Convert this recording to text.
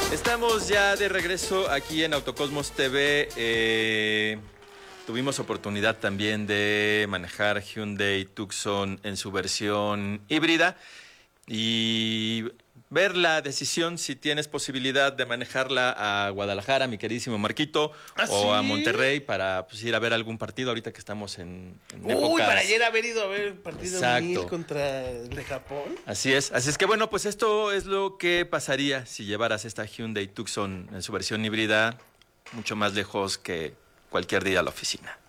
Estamos ya de regreso aquí en Autocosmos TV. Tuvimos oportunidad también de manejar Hyundai Tucson en su versión híbrida y ver la decisión si tienes posibilidad de manejarla a Guadalajara, mi queridísimo Marquito, o a ¿Sí? Monterrey para ir a ver algún partido ahorita que estamos en Uy, épocas. para ayer haber ido a ver el partido Exacto. 1000 contra el de Japón. Así es que bueno, pues esto es lo que pasaría si llevaras esta Hyundai Tucson en su versión híbrida mucho más lejos que cualquier día a la oficina.